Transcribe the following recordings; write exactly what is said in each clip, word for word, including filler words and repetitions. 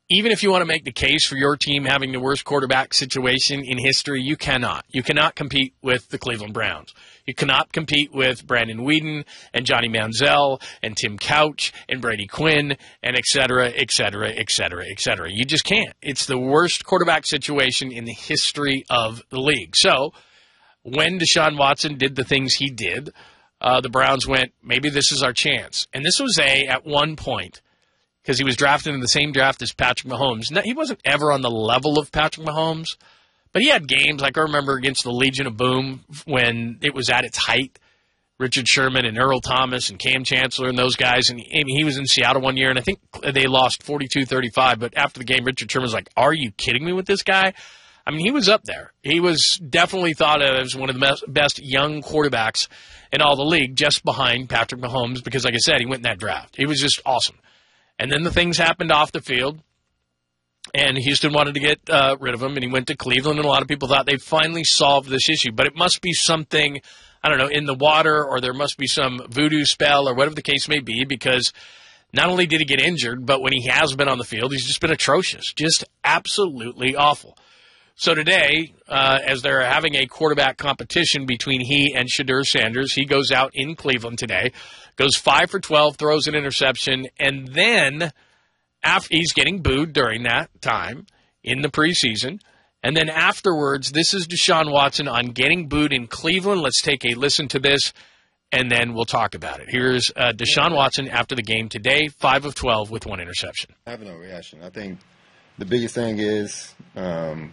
even if you want to make the case for your team having the worst quarterback situation in history, you cannot. You cannot compete with the Cleveland Browns. You cannot compete with Brandon Weeden and Johnny Manziel and Tim Couch and Brady Quinn and et cetera, et cetera, et cetera, et cetera. You just can't. It's the worst quarterback situation in the history of the league. So when Deshaun Watson did the things he did, uh, the Browns went, maybe this is our chance. And this was a, at one point, because he was drafted in the same draft as Patrick Mahomes. Now, he wasn't ever on the level of Patrick Mahomes, but he had games, like I remember against the Legion of Boom when it was at its height. Richard Sherman and Earl Thomas and Cam Chancellor and those guys. And he, he was in Seattle one year, and I think they lost forty-two thirty-five. But after the game, Richard Sherman was like, are you kidding me with this guy? I mean, he was up there. He was definitely thought of as one of the best, best young quarterbacks in all the league, just behind Patrick Mahomes, because, like I said, he went in that draft. He was just awesome. And then the things happened off the field, and Houston wanted to get uh, rid of him, and he went to Cleveland, and a lot of people thought they finally solved this issue. But it must be something, I don't know, in the water, or there must be some voodoo spell, or whatever the case may be, because not only did he get injured, but when he has been on the field, he's just been atrocious, just absolutely awful. So today, uh, as they're having a quarterback competition between he and Shedeur Sanders, he goes out in Cleveland today, goes five for twelve, throws an interception, and then after, he's getting booed during that time in the preseason. And then afterwards, this is Deshaun Watson on getting booed in Cleveland. Let's take a listen to this, and then we'll talk about it. Here's uh, Deshaun Watson after the game today, five of twelve with one interception. I have no reaction. I think the biggest thing is um,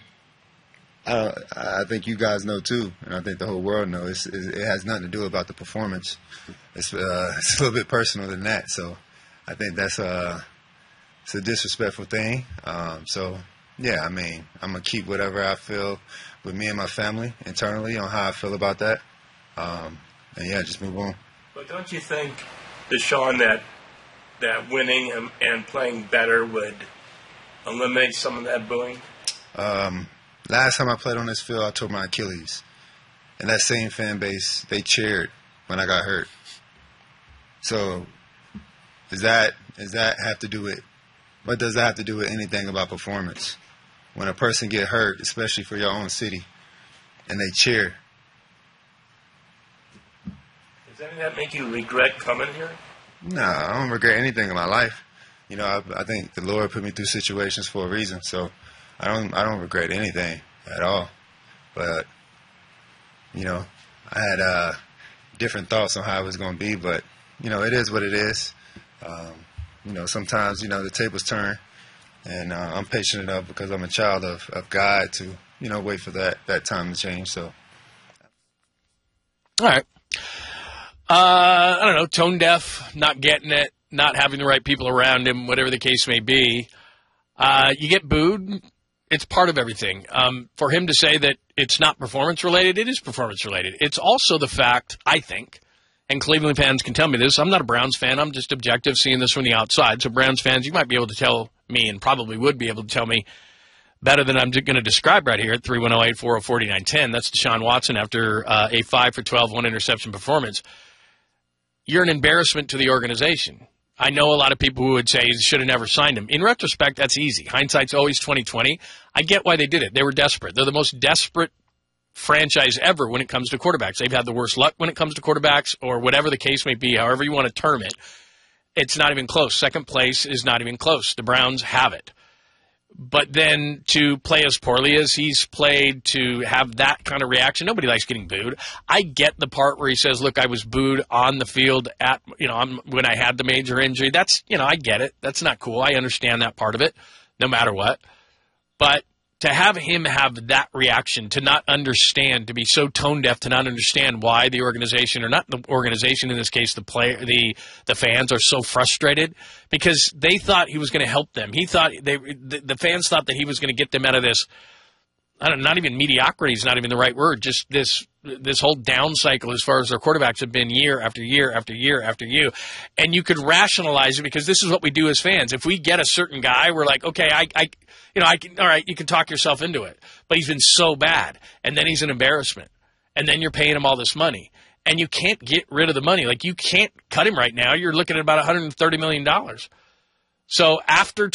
I, I think you guys know too, and I think the whole world knows, it's, it has nothing to do about the performance. It's, uh, it's a little bit personal than that. So I think that's a, it's a disrespectful thing. Um, so, yeah, I mean, I'm going to keep whatever I feel with me and my family internally on how I feel about that. Um, and, yeah, just move on. But don't you think, Deshaun, that that winning and, and playing better would eliminate some of that booing? Um, last time I played on this field, I tore my Achilles. And that same fan base, they cheered when I got hurt. So does that does that have to do with, what does that have to do with anything about performance? When a person get hurt, especially for your own city, and they cheer. Does any of that make you regret coming here? No, I don't regret anything in my life. You know, I, I think the Lord put me through situations for a reason, so I don't I don't regret anything at all. But, you know, I had uh, different thoughts on how it was going to be, but, you know, it is what it is. Um, you know, sometimes, you know, the tables turn, and uh, I'm patient enough because I'm a child of, of God to, you know, wait for that, that time to change. So, all right. Uh, I don't know, tone deaf, not getting it, not having the right people around him, whatever the case may be. Uh, you get booed. It's part of everything. Um, for him to say that it's not performance-related, it is performance-related. It's also the fact, I think, and Cleveland fans can tell me this, I'm not a Browns fan. I'm just objective, seeing this from the outside. So Browns fans, you might be able to tell me, and probably would be able to tell me better than I'm going to describe right here at three one zero, eight four zero, four nine one zero. That's Deshaun Watson after uh, a five for twelve, one interception performance. You're an embarrassment to the organization. I know a lot of people who would say you should have never signed him. In retrospect, that's easy. Hindsight's always twenty twenty. I get why they did it. They were desperate. They're the most desperate franchise ever when it comes to quarterbacks. They've had the worst luck when it comes to quarterbacks, or whatever the case may be, however you want to term it. It's not even close. Second place is not even close. The Browns have it. But then to play as poorly as he's played, to have that kind of reaction, nobody likes getting booed. I get the part where he says, look, I was booed on the field at, you know, I'm, when I had the major injury. That's, you know, I get it. That's not cool. I understand that part of it, no matter what. But to have him have that reaction, to not understand, to be so tone deaf, to not understand why the organization, or not the organization in this case, the player, the the fans are so frustrated because they thought he was going to help them. He thought they, the, the fans thought that he was going to get them out of this. I don't, not even mediocrity is not even the right word. Just this this whole down cycle as far as their quarterbacks have been year after year after year after year. And you could rationalize it because this is what we do as fans. If we get a certain guy, we're like, okay, I, I you know, I can, all right, you can talk yourself into it. But he's been so bad, and then he's an embarrassment, and then you're paying him all this money, and you can't get rid of the money. Like, you can't cut him right now. You're looking at about one hundred thirty million dollars. So after